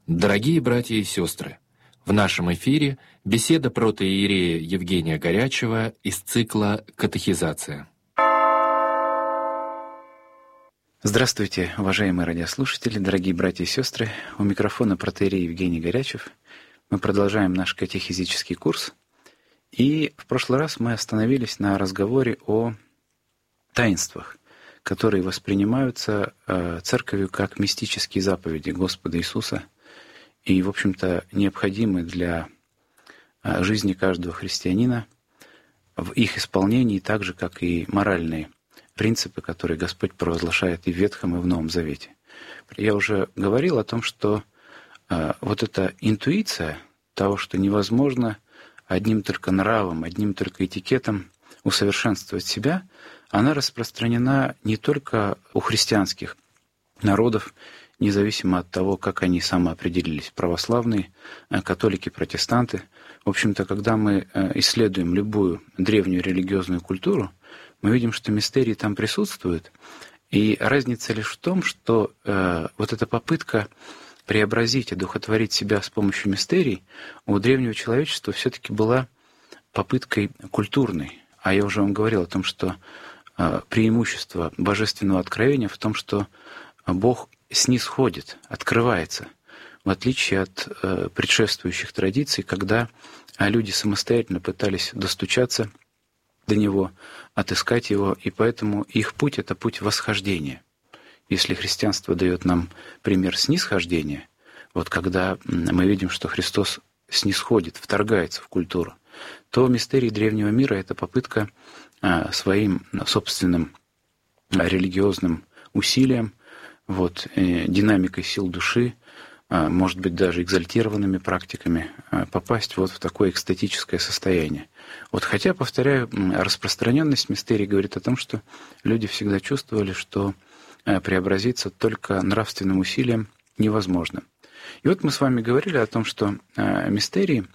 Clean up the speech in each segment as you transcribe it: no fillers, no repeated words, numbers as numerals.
Дорогие братья и сестры, в нашем эфире беседа протоиерея Евгения Горячева из цикла «Катехизация». Здравствуйте, уважаемые радиослушатели, дорогие братья и сестры. У микрофона протоиерей Евгений Горячев. Мы продолжаем наш катехизический курс. И в прошлый раз мы остановились на разговоре о таинствах, которые воспринимаются Церковью как мистические заповеди Господа Иисуса и, в общем-то, необходимы для жизни каждого христианина в их исполнении, так же, как и моральные принципы, которые Господь провозглашает и в Ветхом, и в Новом Завете. Я уже говорил о том, что вот эта интуиция того, что невозможно одним только нравом, одним только этикетом усовершенствовать себя, она распространена не только у христианских народов, независимо от того, как они самоопределились, православные, католики, протестанты. В общем-то, когда мы исследуем любую древнюю религиозную культуру, мы видим, что мистерии там присутствуют. И разница лишь в том, что вот эта попытка преобразить, одухотворить себя с помощью мистерий у древнего человечества все-таки была попыткой культурной. А я уже вам говорил о том, что преимущество божественного откровения в том, что Бог снисходит, открывается, в отличие от предшествующих традиций, когда люди самостоятельно пытались достучаться до Него, отыскать Его, и поэтому их путь — это путь восхождения. Если христианство дает нам пример снисхождения, вот когда мы видим, что Христос снисходит, вторгается в культуру, то мистерии древнего мира — это попытка своим собственным религиозным усилием, динамикой сил души, может быть, даже экзальтированными практиками, попасть в такое экстатическое состояние. Хотя, повторяю, распространенность мистерий говорит о том, что люди всегда чувствовали, что преобразиться только нравственным усилием невозможно. И мы с вами говорили о том, что мистерии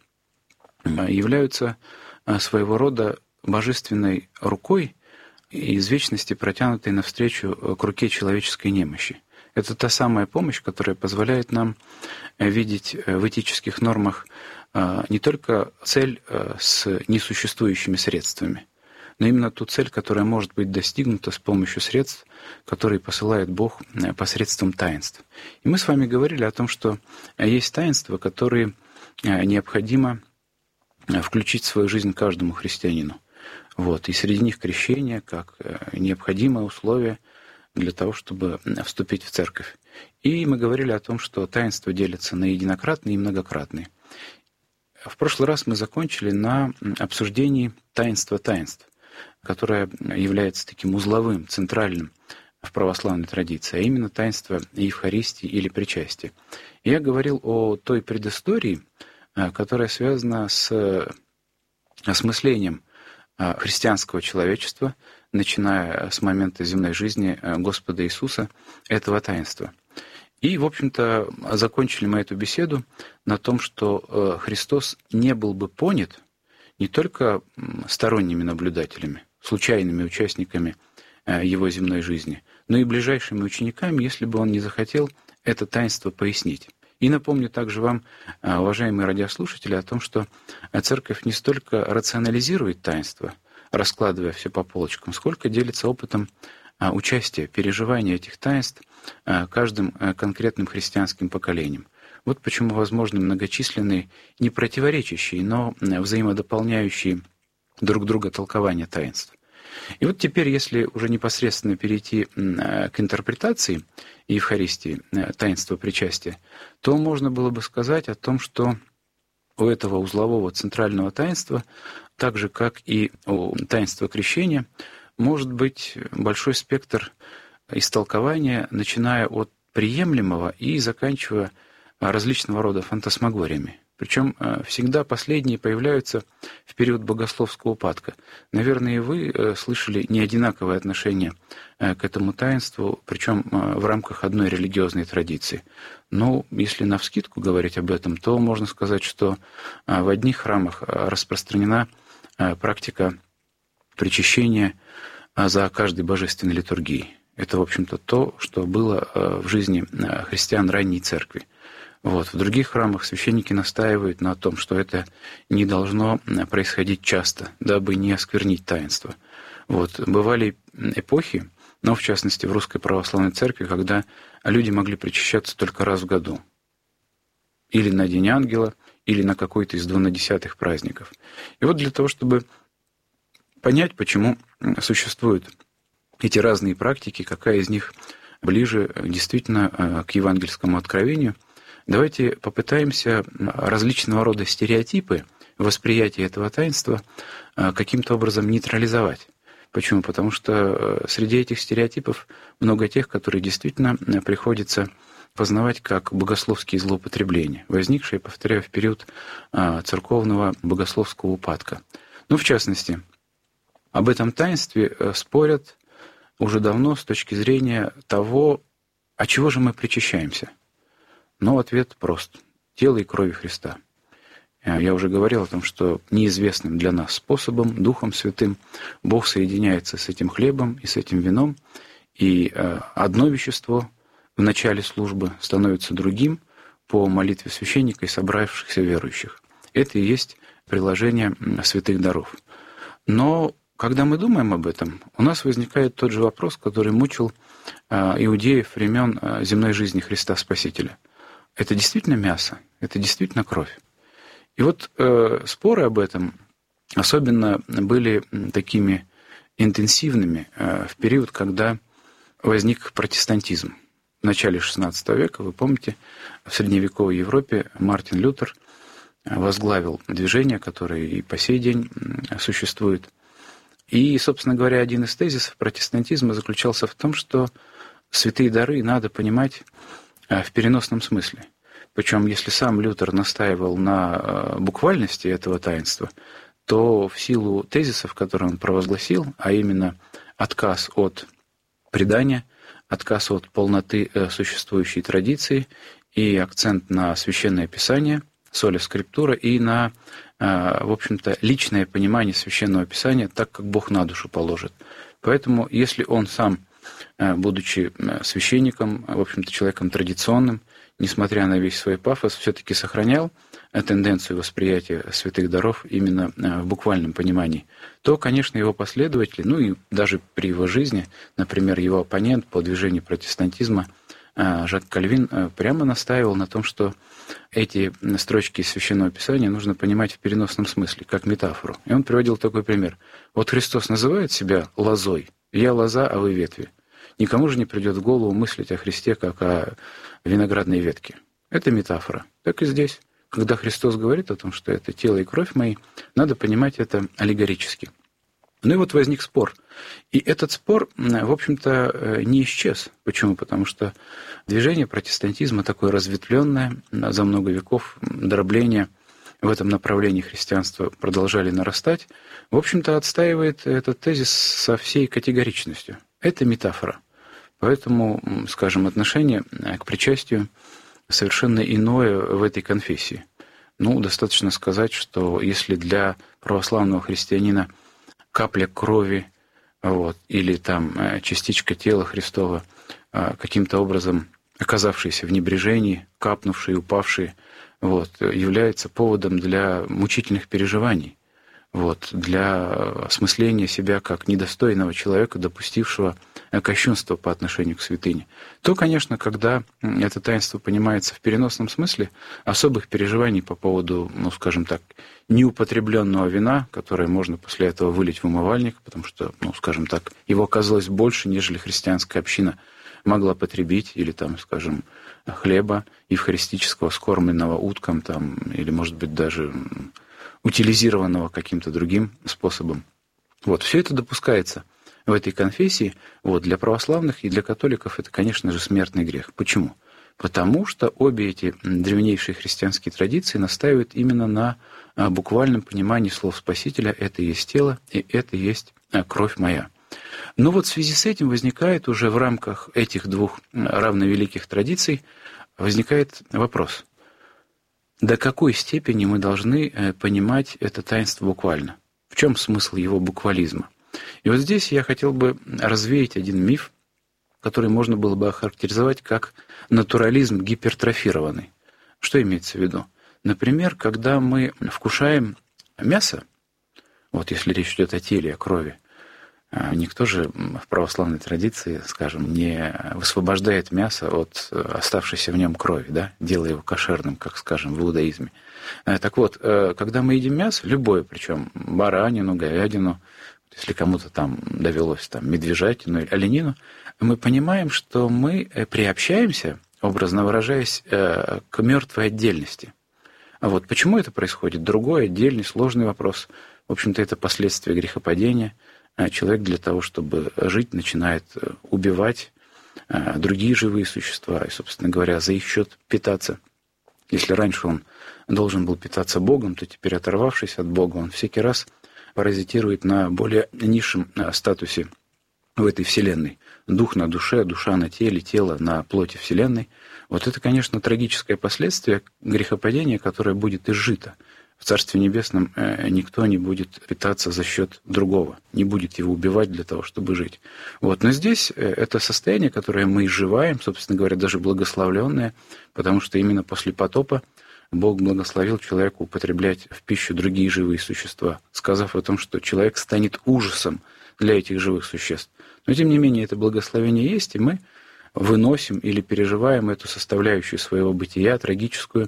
являются своего рода божественной рукой из вечности, протянутой навстречу к руке человеческой немощи. Это та самая помощь, которая позволяет нам видеть в этических нормах не только цель с несуществующими средствами, но именно ту цель, которая может быть достигнута с помощью средств, которые посылает Бог посредством таинств. И мы с вами говорили о том, что есть таинства, которые необходимо включить в свою жизнь каждому христианину. И среди них крещение как необходимое условие для того, чтобы вступить в церковь. И мы говорили о том, что таинства делятся на единократные и многократные. В прошлый раз мы закончили на обсуждении таинства таинств, которое является таким узловым, центральным в православной традиции, а именно таинство Евхаристии или причастия. И я говорил о той предыстории, которая связана с осмыслением христианского человечества, начиная с момента земной жизни Господа Иисуса, этого таинства. И, в общем-то, закончили мы эту беседу на том, что Христос не был бы понят не только сторонними наблюдателями, случайными участниками Его земной жизни, но и ближайшими учениками, если бы Он не захотел это таинство пояснить. И напомню также вам, уважаемые радиослушатели, о том, что Церковь не столько рационализирует таинство, раскладывая все по полочкам, сколько делится опытом участия, переживания этих таинств каждым конкретным христианским поколением. Почему возможны многочисленные, не противоречащие, но взаимодополняющие друг друга толкования таинств. И теперь, если уже непосредственно перейти к интерпретации Евхаристии, таинства причастия, то можно было бы сказать о том, что у этого узлового центрального таинства, так же, как и у таинства крещения, может быть большой спектр истолкования, начиная от приемлемого и заканчивая различного рода фантасмагориями. Причем всегда последние появляются в период богословского упадка. Наверное, и вы слышали неодинаковое отношение к этому таинству, причем в рамках одной религиозной традиции. Но если навскидку говорить об этом, то можно сказать, что в одних храмах распространена практика причащения за каждой божественной литургией. Это, в общем-то, то, что было в жизни христиан ранней церкви. Вот. В других храмах священники настаивают на том, что это не должно происходить часто, дабы не осквернить таинство. Вот. Бывали эпохи, но в частности в Русской Православной Церкви, когда люди могли причащаться только раз в году. Или на День Ангела, или на какой-то из 12 праздников. И вот для того, чтобы понять, почему существуют эти разные практики, какая из них ближе действительно к евангельскому откровению, давайте попытаемся различного рода стереотипы восприятия этого таинства каким-то образом нейтрализовать. Почему? Потому что среди этих стереотипов много тех, которые действительно приходится познавать как богословские злоупотребления, возникшие, повторяю, в период церковного богословского упадка. Ну, в частности, об этом таинстве спорят уже давно с точки зрения того, от чего же мы причащаемся. Но ответ прост. Тело и крови Христа. Я уже говорил о том, что неизвестным для нас способом, Духом Святым, Бог соединяется с этим хлебом и с этим вином, и одно вещество в начале службы становится другим по молитве священника и собравшихся верующих. Это и есть приложение святых даров. Но когда мы думаем об этом, у нас возникает тот же вопрос, который мучил иудеев времен земной жизни Христа Спасителя. Это действительно мясо? Это действительно кровь? И вот споры об этом особенно были такими интенсивными в период, когда возник протестантизм. В начале XVI века, вы помните, в средневековой Европе Мартин Лютер возглавил движение, которое и по сей день существует. И, собственно говоря, один из тезисов протестантизма заключался в том, что святые дары надо понимать в переносном смысле. Причем, если сам Лютер настаивал на буквальности этого таинства, то в силу тезисов, которые он провозгласил, а именно отказ от предания, отказ от полноты существующей традиции и акцент на Священное Писание, соля скриптура, и на, в общем-то, личное понимание Священного Писания так, как Бог на душу положит. Поэтому, если он сам, будучи священником, в общем-то, человеком традиционным, несмотря на весь свой пафос, все-таки сохранял тенденцию восприятия святых даров именно в буквальном понимании, то, конечно, его последователи, ну и даже при его жизни, например, его оппонент по движению протестантизма Жак Кальвин прямо настаивал на том, что эти строчки из Священного Писания нужно понимать в переносном смысле, как метафору. И он приводил такой пример. Вот Христос называет себя лозой. «Я лоза, а вы ветви». Никому же не придет в голову мыслить о Христе, как о виноградной ветке. Это метафора. Так и здесь. Когда Христос говорит о том, что это тело и кровь мои, надо понимать это аллегорически. Ну и вот возник спор. И этот спор, в общем-то, не исчез. Почему? Потому что движение протестантизма такое разветвленное, за много веков дробления в этом направлении христианства продолжали нарастать, в общем-то, отстаивает этот тезис со всей категоричностью. Это метафора. Поэтому, скажем, отношение к причастию совершенно иное в этой конфессии. Ну, достаточно сказать, что если для православного христианина капля крови, вот, или там частичка тела Христова, каким-то образом оказавшиеся в небрежении, капнувшие, упавшие, вот, является поводом для мучительных переживаний, вот, для осмысления себя как недостойного человека, допустившего кощунство по отношению к святыне, то, конечно, когда это таинство понимается в переносном смысле, особых переживаний по поводу, ну, скажем так, неупотребленного вина, которое можно после этого вылить в умывальник, потому что, ну, скажем так, его оказалось больше, нежели христианская община могла потребить, или там, скажем, хлеба евхаристического, скормленного уткам, там, или, может быть, даже утилизированного каким-то другим способом. Вот, все это допускается в этой конфессии. Вот, для православных и для католиков это, конечно же, смертный грех. Почему? Потому что обе эти древнейшие христианские традиции настаивают именно на буквальном понимании слов Спасителя «это есть тело» и «это есть кровь моя». Но вот в связи с этим возникает уже в рамках этих двух равновеликих традиций возникает вопрос. До какой степени мы должны понимать это таинство буквально? В чем смысл его буквализма? И вот здесь я хотел бы развеять один миф, который можно было бы охарактеризовать как натурализм гипертрофированный. Что имеется в виду? Например, когда мы вкушаем мясо, вот если речь идет о теле, о крови, никто же в православной традиции, скажем, не высвобождает мясо от оставшейся в нем крови, да, делая его кошерным, как, скажем, в иудаизме. Так вот, когда мы едим мясо, любое, причем баранину, говядину, если кому-то там довелось там, медвежатину или оленину, мы понимаем, что мы приобщаемся, образно выражаясь, к мертвой отдельности. А вот почему это происходит? Другой, отдельный, сложный вопрос. В общем-то, это последствия грехопадения. Человек для того, чтобы жить, начинает убивать другие живые существа и, собственно говоря, за их счет питаться. Если раньше он должен был питаться Богом, то теперь, оторвавшись от Бога, он всякий раз паразитирует на более низшем статусе в этой вселенной. Дух на душе, душа на теле, тело на плоти вселенной. Вот это, конечно, трагическое последствие грехопадения, которое будет изжито. В Царстве Небесном никто не будет питаться за счет другого, не будет его убивать для того, чтобы жить. Вот. Но здесь это состояние, которое мы изживаем, собственно говоря, даже благословленное, потому что именно после потопа Бог благословил человеку употреблять в пищу другие живые существа, сказав о том, что человек станет ужасом для этих живых существ. Но, тем не менее, это благословение есть, и мы выносим или переживаем эту составляющую своего бытия, трагическую,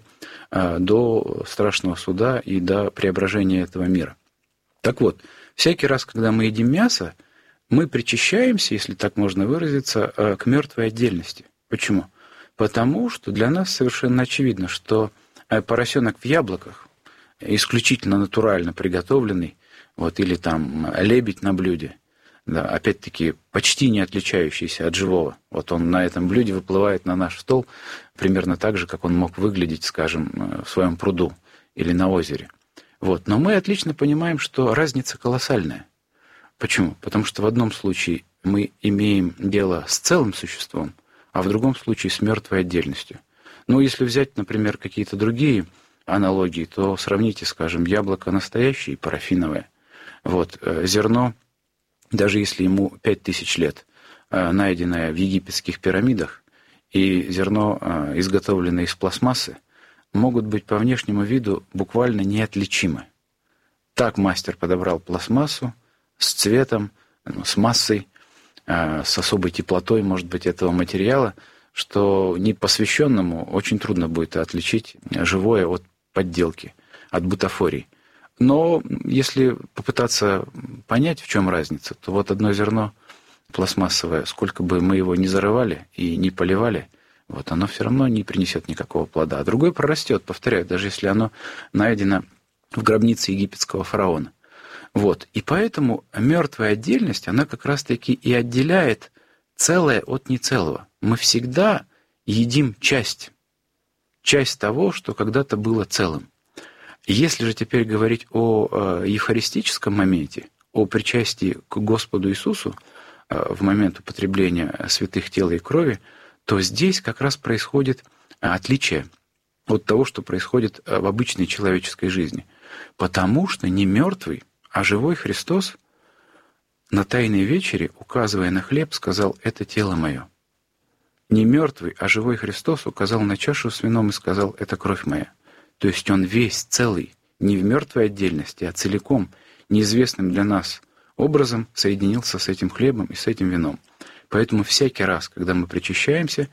до страшного суда и до преображения этого мира. Так вот, всякий раз, когда мы едим мясо, мы причащаемся, если так можно выразиться, к мертвой отдельности. Почему? Потому что для нас совершенно очевидно, что поросенок в яблоках, исключительно натурально приготовленный, вот, или там лебедь на блюде, да, опять-таки, почти не отличающийся от живого. Вот он на этом блюде выплывает на наш стол примерно так же, как он мог выглядеть, скажем, в своем пруду или на озере. Вот. Но мы отлично понимаем, что разница колоссальная. Почему? Потому что в одном случае мы имеем дело с целым существом, а в другом случае с мертвой отдельностью. Ну, если взять, например, какие-то другие аналогии, то сравните, скажем, яблоко настоящее и парафиновое. Вот. Зерно, даже если ему 5000 лет, найденное в египетских пирамидах, и зерно, изготовленное из пластмассы, могут быть по внешнему виду буквально неотличимы. Так мастер подобрал пластмассу с цветом, с массой, с особой теплотой, может быть, этого материала, что непосвященному очень трудно будет отличить живое от подделки, от бутафории. Но если попытаться понять, в чем разница, то вот одно зерно пластмассовое, сколько бы мы его ни зарывали и не поливали, вот оно все равно не принесет никакого плода. А другое прорастет, повторяю, даже если оно найдено в гробнице египетского фараона. Вот. И поэтому мертвая отдельность, она как раз-таки и отделяет целое от нецелого. Мы всегда едим часть того, что когда-то было целым. Если же теперь говорить о евхаристическом моменте, о причастии к Господу Иисусу в момент употребления святых тела и крови, то здесь как раз происходит отличие от того, что происходит в обычной человеческой жизни. Потому что не мертвый, а живой Христос на Тайной вечере, указывая на хлеб, сказал: «Это тело мое». Не мертвый, а живой Христос указал на чашу с вином и сказал: «Это кровь моя». То есть он весь целый, не в мертвой отдельности, а целиком, неизвестным для нас образом соединился с этим хлебом и с этим вином. Поэтому всякий раз, когда мы причащаемся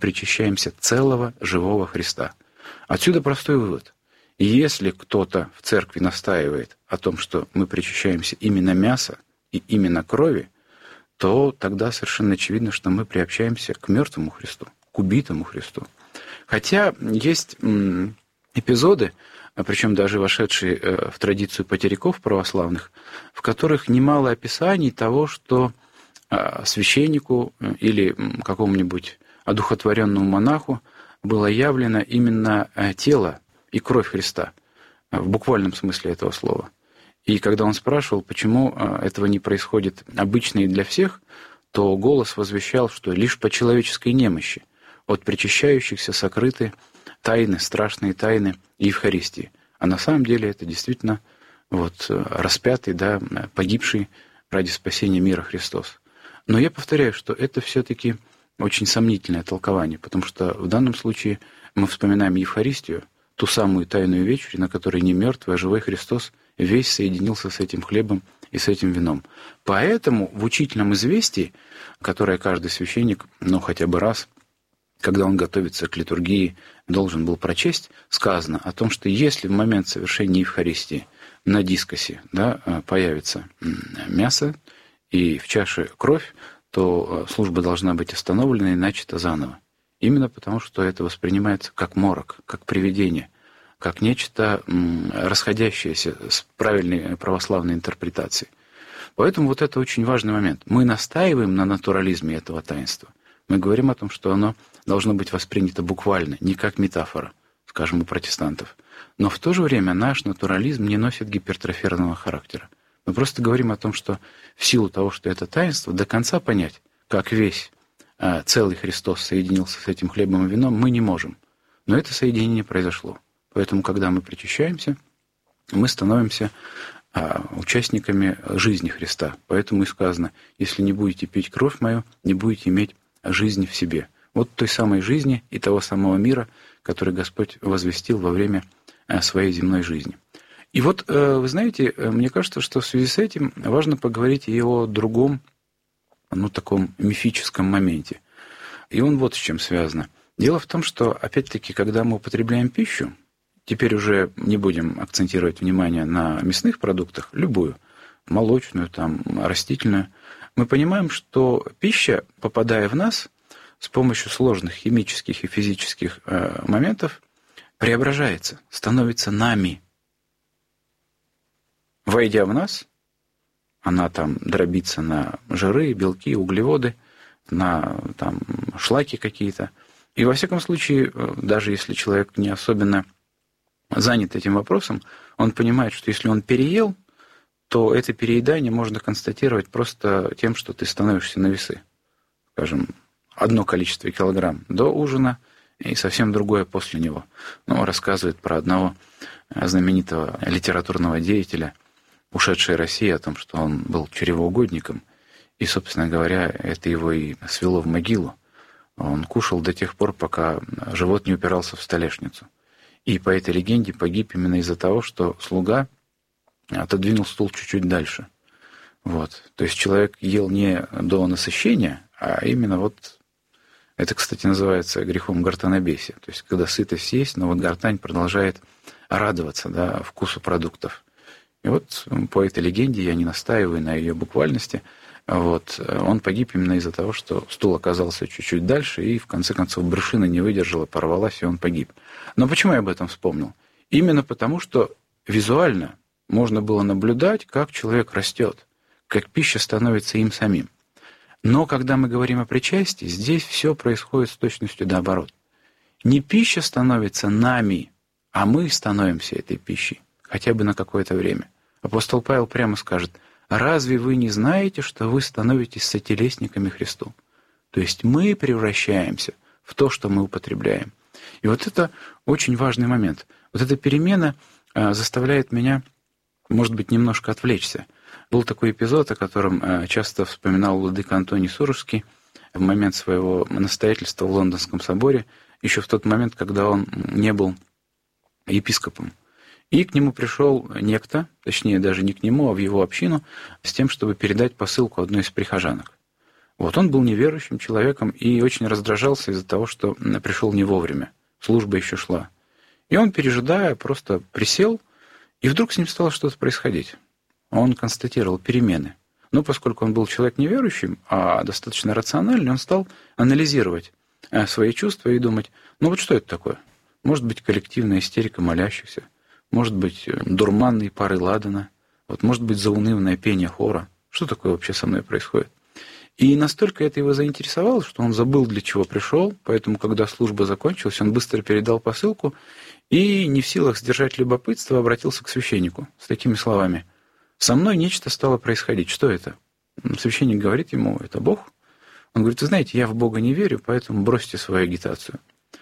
целого живого Христа. Отсюда простой вывод. Если кто-то в церкви настаивает о том, что мы причащаемся именно мяса и именно крови, то тогда совершенно очевидно, что мы приобщаемся к мертвому Христу, к убитому Христу. Хотя есть эпизоды, причем даже вошедшие в традицию потеряков православных, в которых немало описаний того, что священнику или какому-нибудь одухотворенному монаху было явлено именно тело и кровь Христа, в буквальном смысле этого слова. И когда он спрашивал, почему этого не происходит обычно и для всех, то голос возвещал, что лишь по человеческой немощи от причащающихся сокрыты тайны, страшные тайны Евхаристии. А на самом деле это действительно вот распятый, да, погибший ради спасения мира Христос. Но я повторяю, что это все-таки очень сомнительное толкование, потому что в данном случае мы вспоминаем Евхаристию, ту самую тайную вечерю, на которой не мертвый, а живой Христос весь соединился с этим хлебом и с этим вином. Поэтому в учительном известии, которое каждый священник, хотя бы раз, когда он готовится к литургии, должен был прочесть, сказано о том, что если в момент совершения Евхаристии на дискосе появится мясо и в чаше кровь, то служба должна быть остановлена и начата заново. Именно потому, что это воспринимается как морок, как привидение, как нечто расходящееся с правильной православной интерпретацией. Поэтому вот это очень важный момент. Мы настаиваем на натурализме этого таинства. Мы говорим о том, что оно должно быть воспринято буквально, не как метафора, скажем, у протестантов. Но в то же время наш натурализм не носит гипертрофированного характера. Мы просто говорим о том, что в силу того, что это таинство, до конца понять, как весь целый Христос соединился с этим хлебом и вином, мы не можем. Но это соединение произошло. Поэтому, когда мы причащаемся, мы становимся участниками жизни Христа. Поэтому и сказано, если не будете пить кровь мою, не будете иметь жизни в себе. Вот той самой жизни и того самого мира, который Господь возвестил во время своей земной жизни. И вот, вы знаете, мне кажется, что в связи с этим важно поговорить и о другом, таком мифическом моменте. И он вот с чем связано. Дело в том, что, опять-таки, когда мы употребляем пищу, теперь уже не будем акцентировать внимание на мясных продуктах, любую, молочную, растительную, мы понимаем, что пища, попадая в нас, с помощью сложных химических и физических моментов, преображается, становится нами. Войдя в нас, она дробится на жиры, белки, углеводы, на шлаки какие-то. И во всяком случае, даже если человек не особенно занят этим вопросом, он понимает, что если он переел, то это переедание можно констатировать просто тем, что ты становишься на весы. Скажем, одно количество килограмм до ужина и совсем другое после него. Рассказывает про одного знаменитого литературного деятеля, ушедшей России, о том, что он был чревоугодником. И, собственно говоря, это его и свело в могилу. Он кушал до тех пор, пока живот не упирался в столешницу. И по этой легенде погиб именно из-за того, что слуга отодвинул стул чуть-чуть дальше. То есть человек ел не до насыщения, а именно это, кстати, называется грехом гортанобесия. То есть когда сытость есть, но гортань продолжает радоваться вкусу продуктов. И по этой легенде, я не настаиваю на ее буквальности, он погиб именно из-за того, что стул оказался чуть-чуть дальше, и в конце концов брюшина не выдержала, порвалась, и он погиб. Но почему я об этом вспомнил? Именно потому, что визуально можно было наблюдать, как человек растет, как пища становится им самим. Но когда мы говорим о причастии, здесь все происходит с точностью наоборот. Не пища становится нами, а мы становимся этой пищей, хотя бы на какое-то время. Апостол Павел прямо скажет: «Разве вы не знаете, что вы становитесь сотелесниками Христу?» То есть мы превращаемся в то, что мы употребляем. И это очень важный момент. Эта перемена заставляет меня, может быть, немножко отвлечься. Был такой эпизод, о котором часто вспоминал владыка Антоний Сурожский в момент своего настоятельства в Лондонском соборе, еще в тот момент, когда он не был епископом. И к нему пришел некто, точнее даже не к нему, а в его общину, с тем, чтобы передать посылку одной из прихожанок. Он был неверующим человеком и очень раздражался из-за того, что пришел не вовремя. Служба еще шла. И он, пережидая, просто присел, и вдруг с ним стало что-то происходить. Он констатировал перемены. Но поскольку он был человек неверующим, а достаточно рациональный, он стал анализировать свои чувства и думать: что это такое? Может быть, коллективная истерика молящихся, может быть, дурманные пары ладана, может быть, заунывное пение хора. Что такое вообще со мной происходит? И настолько это его заинтересовало, что он забыл, для чего пришел, поэтому, когда служба закончилась, он быстро передал посылку и, не в силах сдержать любопытство, обратился к священнику с такими словами: «Со мной нечто стало происходить. Что это?» Священник говорит ему: «Это Бог». Он говорит: «Вы знаете, я в Бога не верю, поэтому бросьте свою агитацию».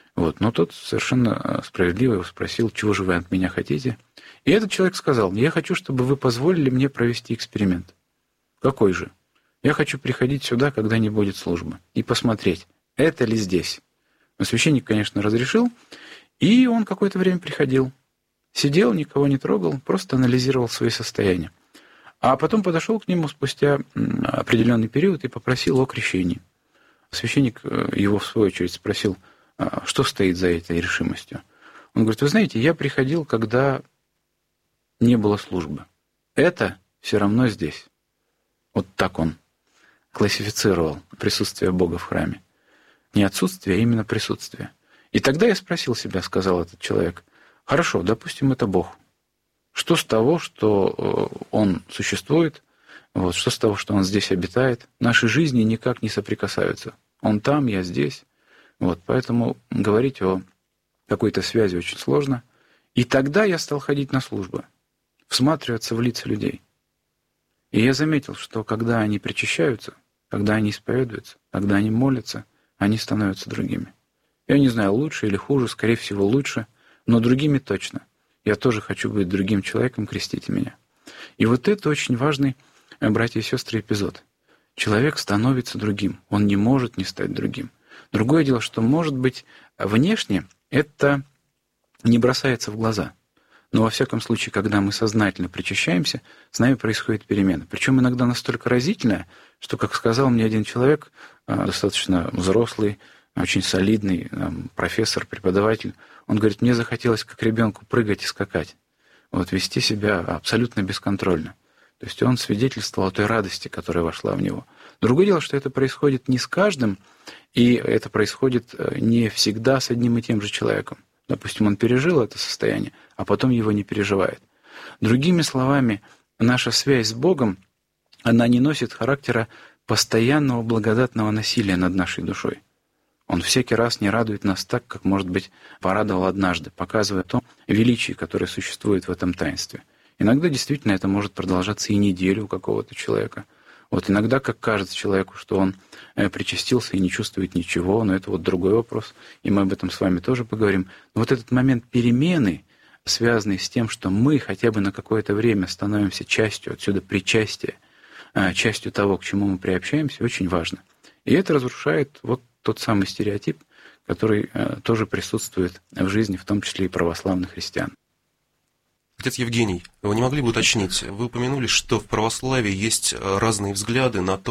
Но тот совершенно справедливо его спросил: «Чего же вы от меня хотите?» И этот человек сказал: «Я хочу, чтобы вы позволили мне провести эксперимент». «Какой же?» «Я хочу приходить сюда, когда не будет службы, и посмотреть, это ли здесь? Но священник, конечно, разрешил, и он какое-то время приходил. Сидел, никого не трогал, просто анализировал свои состояния. А потом подошел к нему спустя определенный период и попросил о крещении. Священник его, в свою очередь, спросил, что стоит за этой решимостью. Он говорит, вы знаете, я приходил, когда не было службы. Это все равно здесь. Вот так он классифицировал присутствие Бога в храме. Не отсутствие, а именно присутствие. И тогда я спросил себя, сказал этот человек, хорошо, допустим, это Бог. Что с того, что Он существует? Вот, что с того, что Он здесь обитает? Наши жизни никак не соприкасаются. Он там, я здесь. Вот, поэтому говорить о какой-то связи очень сложно. И тогда я стал ходить на службы, всматриваться в лица людей. И я заметил, что когда они причащаются, когда они исповедуются, когда они молятся, они становятся другими. Я не знаю, лучше или хуже, скорее всего, лучше, но другими точно. Я тоже хочу быть другим человеком, крестите меня. И вот это очень важный, братья и сестры, эпизод. Человек становится другим, он не может не стать другим. Другое дело, что, может быть, внешне это не бросается в глаза. Но, во всяком случае, когда мы сознательно причащаемся, с нами происходит перемена. Причем иногда настолько разительная, что, как сказал мне один человек, достаточно взрослый, очень солидный профессор, преподаватель, он говорит, мне захотелось как ребенку прыгать и скакать, вот, вести себя абсолютно бесконтрольно. То есть он свидетельствовал о той радости, которая вошла в него. Другое дело, что это происходит не с каждым, и это происходит не всегда с одним и тем же человеком. Допустим, он пережил это состояние, а потом его не переживает. Другими словами, наша связь с Богом, она не носит характера постоянного благодатного насилия над нашей душой. Он всякий раз не радует нас так, как, может быть, порадовал однажды, показывая то величие, которое существует в этом таинстве. Иногда действительно это может продолжаться и неделю у какого-то человека. Вот иногда, как кажется человеку, что он причастился и не чувствует ничего, но это вот другой вопрос, и мы об этом с вами тоже поговорим. Но вот этот момент перемены, связанный с тем, что мы хотя бы на какое-то время становимся частью, отсюда причастие, частью того, к чему мы приобщаемся, очень важно. И это разрушает вот тот самый стереотип, который тоже присутствует в жизни, в том числе и православных христиан. Отец Евгений, вы не могли бы уточнить, вы упомянули, что в православии есть разные взгляды на то,